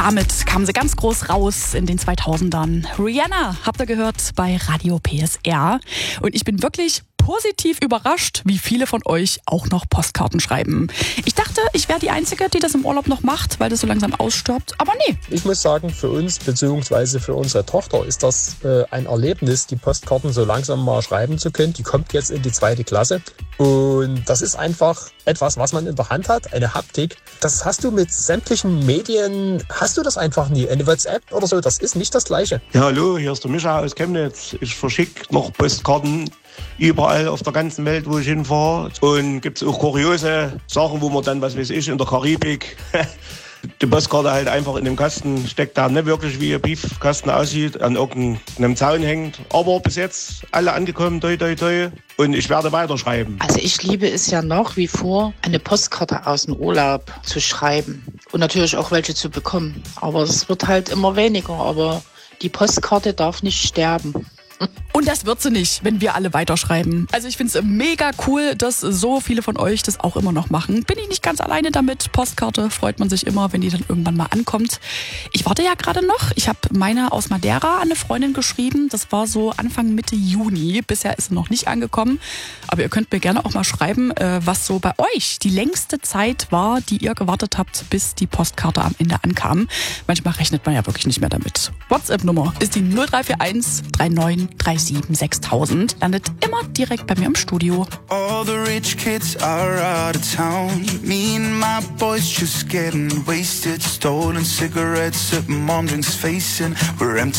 Damit kam sie ganz groß raus in den 2000ern. Rihanna habt ihr gehört bei Radio PSR. Und ich bin wirklich positiv überrascht, wie viele von euch auch noch Postkarten schreiben. Ich dachte, ich wäre die Einzige, die das im Urlaub noch macht, weil das so langsam ausstirbt. Aber nee. Ich muss sagen, für uns bzw. für unsere Tochter ist das ein Erlebnis, die Postkarten so langsam mal schreiben zu können. Die kommt jetzt in die 2. Klasse. Und das ist einfach etwas, was man in der Hand hat, eine Haptik. Das hast du mit sämtlichen Medien, hast du das einfach nie. Eine WhatsApp oder so, das ist nicht das Gleiche. Ja, hallo, hier ist der Micha aus Chemnitz. Ich verschicke noch Postkarten überall auf der ganzen Welt, wo ich hinfahre. Und gibt es auch kuriose Sachen, wo man dann, was weiß ich, in der Karibik die Postkarte halt einfach in dem Kasten steckt, da nicht wirklich wie ein Briefkasten aussieht, an irgendeinem Zaun hängt. Aber bis jetzt alle angekommen, toi, toi, toi. Und ich werde weiterschreiben. Also ich liebe es ja nach wie vor, eine Postkarte aus dem Urlaub zu schreiben. Und natürlich auch welche zu bekommen. Aber es wird halt immer weniger. Aber die Postkarte darf nicht sterben. Und das wird sie nicht, wenn wir alle weiterschreiben. Also ich finde es mega cool, dass so viele von euch das auch immer noch machen. Bin ich nicht ganz alleine damit. Postkarte freut man sich immer, wenn die dann irgendwann mal ankommt. Ich warte ja gerade noch. Ich habe meine aus Madeira an eine Freundin geschrieben. Das war so Anfang Mitte Juni. Bisher ist sie noch nicht angekommen. Aber ihr könnt mir gerne auch mal schreiben, was so bei euch die längste Zeit war, die ihr gewartet habt, bis die Postkarte am Ende ankam. Manchmal rechnet man ja wirklich nicht mehr damit. WhatsApp-Nummer ist die 0341 39 37 6000. Landet immer direkt bei mir im Studio. All the rich kids are out of town. Me and my boys just getting wasted. Stolen cigarettes at mom drinks facing. We're empty.